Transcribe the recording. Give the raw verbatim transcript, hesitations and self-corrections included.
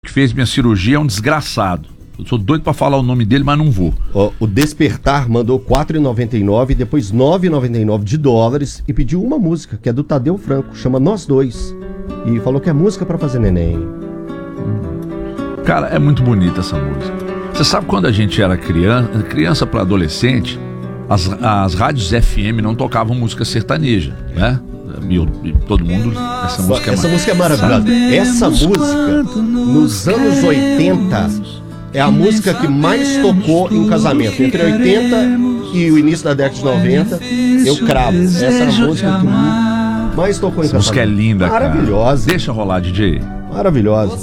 que fez minha cirurgia é um desgraçado. Eu sou doido pra falar o nome dele, mas não vou. Ó, o Despertar mandou quatro reais e noventa e nove, depois nove reais e noventa e nove de dólares e pediu uma música, que é do Tadeu Franco, chama Nós Dois. E falou que é música pra fazer neném. Cara, é muito bonita essa música. Você sabe quando a gente era criança, criança pra adolescente, as, as rádios F M não tocavam música sertaneja, né? E, eu, e todo mundo, essa música essa é música é maravilhosa. Essa música, nos anos oitenta, é a música que mais tocou em casamento. Entre oitenta e o início da década de noventa, eu cravo. Essa é a música que mais tocou em Essa casamento. música é linda, cara. Maravilhosa. Deixa rolar, D J. Maravilhosa.